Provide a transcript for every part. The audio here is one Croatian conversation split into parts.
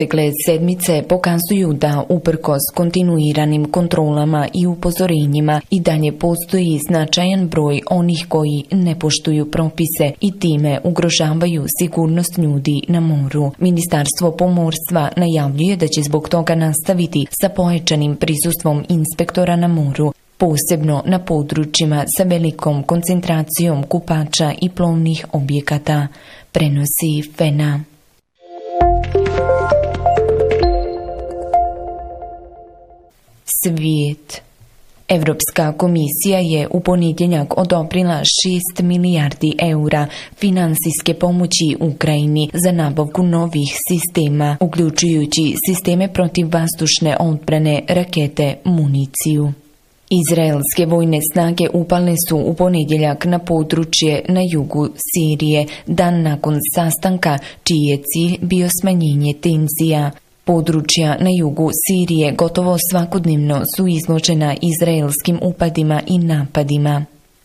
Protekle sedmice pokazuju da uprkos kontinuiranim kontrolama i upozorenjima i dalje postoji značajan broj onih koji ne poštuju propise i time ugrožavaju sigurnost ljudi na moru. Ministarstvo pomorstva najavljuje da će zbog toga nastaviti sa pojačanim prisustvom inspektora na moru, posebno na područjima sa velikom koncentracijom kupača i plovnih objekata, prenosi FENA. Svijet. Evropska komisija je u ponedjeljak odobrila 6 milijardi eura finansijske pomoći Ukrajini za nabavku novih sistema, uključujući sisteme protivvazdušne odbrane, rakete, municiju. Izraelske vojne snage upale su u ponedjeljak na područje na jugu Sirije, dan nakon sastanka čiji je cilj bio smanjenje tenzija. Područja na jugu Sirije gotovo svakodnevno su izložena izraelskim upadima i napadima.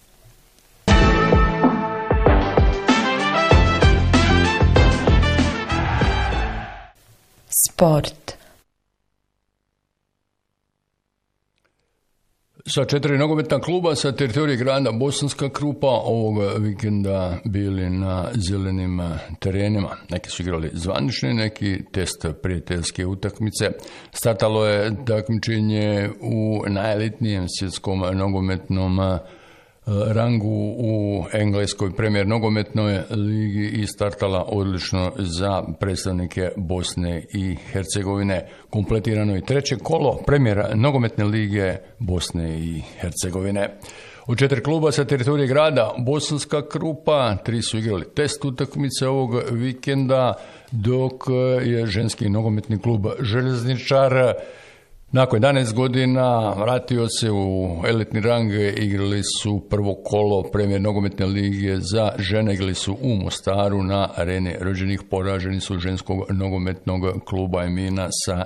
Sport. Sa 4 nogometna kluba sa teritorije grada Bosanska Krupa ovoga vikenda bili na zelenim terenima. Neki su igrali zvanične, neki test prijateljske utakmice. Startalo je takmičenje u najelitnijem svjetskom nogometnom rangu u engleskoj premijer nogometnoj ligi i startala odlično za predstavnike Bosne i Hercegovine. Kompletirano je treće kolo premijer nogometne lige Bosne i Hercegovine. Od 4 kluba sa teritorije grada Bosanska Krupa 3 su igrali test utakmice ovog vikenda, dok je ženski nogometni klub Željezničar nakon 11 godina vratio se u elitni rang. Igrali su prvo kolo premijer nogometne lige za žene, igrali su u Mostaru na areni rođenih, poraženi su ženskog nogometnog kluba Emina sa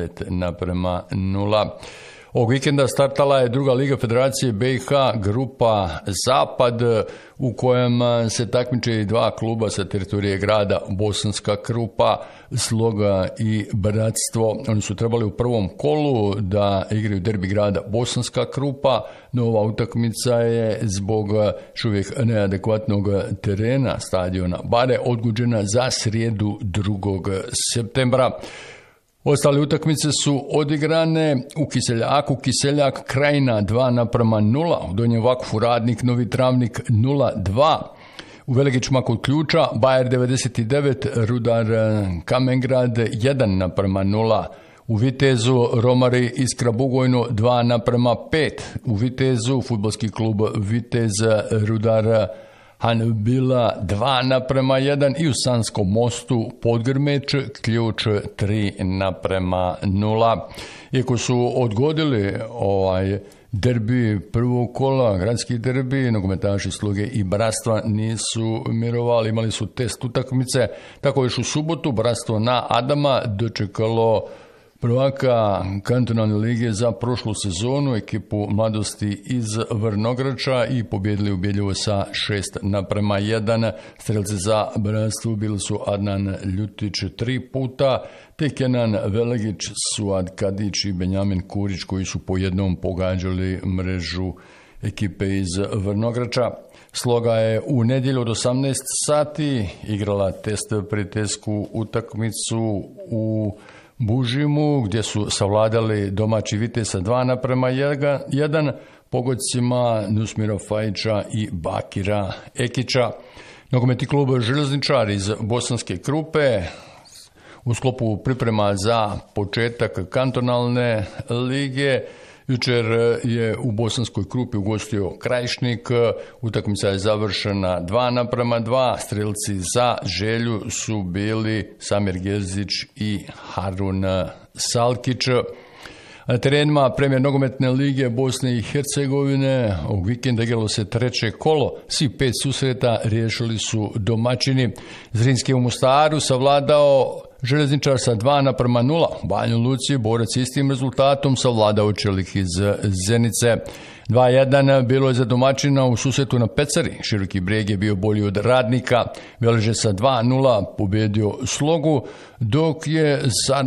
9:0. Ovog vikenda startala je druga liga Federacije BiH, grupa Zapad, u kojem se takmiče i 2 kluba sa teritorije grada Bosanska Krupa, Sloga i Bratstvo. Oni su trebali u prvom kolu da igraju derbi grada Bosanska Krupa, no ova utakmica je zbog još uvijek neadekvatnog terena stadiona Bare odgođena za srijedu 2. septembra. Ostale utakmice su odigrane u Kiseljaku, Kiseljak Krajina 2:0, u Donjem Vakfu Radnik Novi Travnik 0:2, u Velegićima kod Ključa Bajer 99 Rudar Kamengrad 1:0, u Vitezu Romari Iskra Bugojno 2:5, u Vitezu fudbalski klub Vitez Rudar Hanbila 2:1 i u Sanskom Mostu Podgrmeć Ključ 3:0. Iako su odgodili derbi prvog kola, gradski derbi, nogometaši Sloge i Bratstva nisu mirovali, imali su test utakmice. Tako još u subotu Bratstvo na Adama dočekalo prvaka kantonalne lige za prošlu sezonu, ekipu mladosti iz Vrnograča, i pobjedili ubjedljivo sa 6:1. Strelci za Bratstvo bili su Adnan Ljutić 3 puta, te Kenan Velegić, Suad Kadić i Benjamin Kurić, koji su po jednom pogađali mrežu ekipe iz Vrnograča. Sloga je u nedjelju od 18 sati igrala test prijateljsku utakmicu u Bužimu, gdje su savladali domaći Vitez sa 2:1 pogodcima Nusmira Fajića i Bakira Ekića. Nogometni klub Željezničar iz Bosanske Krupe u sklopu priprema za početak kantonalne lige jučer je u Bosanskoj Krupi ugostio Krajišnik. Utakmica je završena 2:2. Strelci za Želju su bili Samir Gerzić i Harun Salkić. Na terenima premijer nogometne lige Bosne i Hercegovine ovog vikenda igralo se treće kolo. Svi 5 susreta riješili su domaćini. Zrinski u Mostaru savladao Željezničar sa 2:0. U Banju Luci borac istim rezultatom savladao Čelik iz Zenice. 2:1 bilo je za domaćina u susretu na Pecari. Široki Brijeg je bio bolji od Radnika. Veleže sa 2:0 pobedio Slogu, dok je